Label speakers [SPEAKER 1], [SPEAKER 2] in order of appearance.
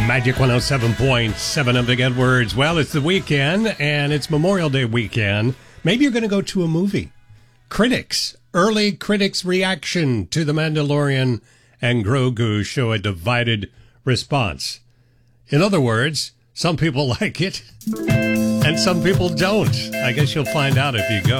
[SPEAKER 1] Magic 107.7 of the Edwards. Well, it's the weekend, and it's Memorial Day weekend. Maybe you're going to go to a movie. Early critics' reaction to The Mandalorian and Grogu show a divided response. In other words, some people like it, and some people don't. I guess you'll find out if you go.